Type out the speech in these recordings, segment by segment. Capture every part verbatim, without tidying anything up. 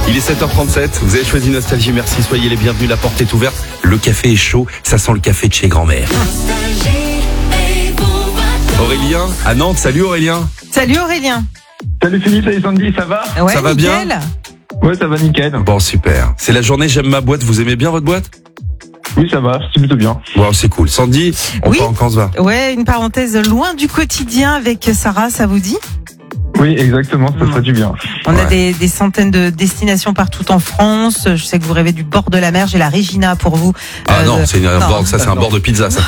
Il est sept heures trente-sept, vous avez choisi Nostalgie, merci, soyez les bienvenus, la porte est ouverte. Le café est chaud, ça sent le café de chez grand-mère. Aurélien, à Nantes, salut Aurélien. Salut Aurélien. Salut Philippe, salut Sandy, ça va? Ouais, Ça va nickel. bien? Ouais, ça va nickel. Bon, super. C'est la journée J'aime ma boîte, vous aimez bien votre boîte? Oui, ça va, c'est plutôt bien. Wow, c'est cool. Sandy, on Oui. part en quand ça va? Ouais, une parenthèse loin du quotidien avec Sarah, ça vous dit? Oui, exactement, ça ferait du bien. On Ouais. a des, des centaines de destinations partout en France. Je sais que vous rêvez du bord de la mer. J'ai la Regina pour vous. Ah Euh, non, c'est une- un non. bord, ça c'est un bord de pizza ça.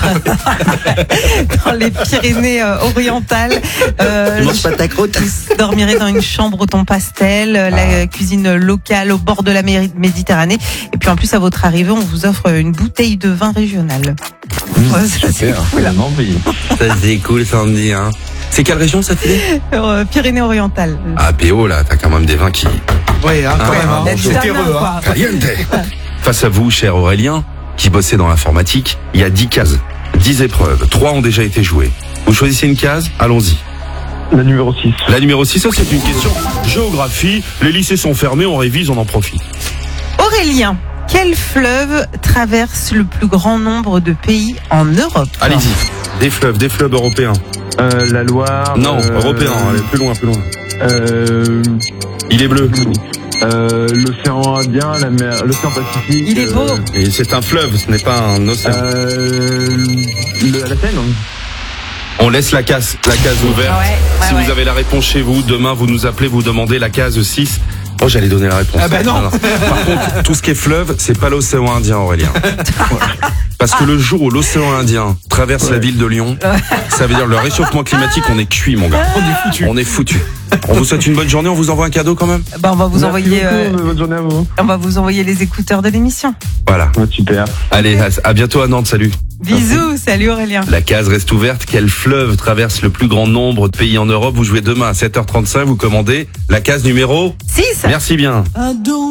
Dans les Pyrénées euh, orientales. Euh, pas ta croûte. Vous dormirez dans une chambre au ton pastel, euh, la cuisine locale au bord de la Mé- Méditerranée. Et puis en plus, à votre arrivée, on vous offre une bouteille de vin régional. Ouais, ça, c'est cool. J'ai envie. Ça c'est cool Sandy, hein. C'est quelle région ça fait? Euh, Pyrénées-Orientales. Ah P O là, t'as quand même des vins qui... Ouais, hein, quand Ah, même. Hein. La C'est Dana, terreux, hein. quoi. Caliente. Face à vous, cher Aurélien, qui bossait dans l'informatique, il y a dix cases, dix épreuves, trois ont déjà été jouées. Vous choisissez une case, allons-y. La numéro six. La numéro six, ça c'est une question géographie. Les lycées sont fermés, on révise, on en profite. Aurélien, quel fleuve traverse le plus grand nombre de pays en Europe? Allez-y. Des fleuves, des fleuves européens. Euh, la Loire. Non, euh, européens, allez, plus loin, plus loin. Euh, Il est bleu. euh, l'océan Indien, la mer, l'océan Pacifique. Il est beau. euh, Et c'est un fleuve, ce n'est pas un océan. Euh, le, la Seine. hein. On laisse la case, la case ouverte. Ouais, ouais, si ouais. vous avez la réponse chez vous, demain vous nous appelez, vous demandez la case six. Oh, j'allais donner la réponse. Ah bah non. Par contre, tout ce qui est fleuve, c'est pas l'océan Indien, Aurélien. Parce que le jour où l'océan Indien traverse la ville de Lyon, ça veut dire le réchauffement climatique, on est cuit, mon gars. On est foutu. On est foutu. On vous souhaite une bonne journée, on vous envoie un cadeau quand même. Bah, on va vous Merci envoyer, beaucoup, euh, bonne journée à vous. on va vous envoyer les écouteurs de l'émission. Voilà. Ouais, super. Allez, à, à bientôt à Nantes, salut. Bisous, salut Aurélien. La case reste ouverte. Quel fleuve traverse le plus grand nombre de pays en Europe? Vous jouez demain à sept heures trente-cinq, vous commandez la case numéro. six. Merci bien.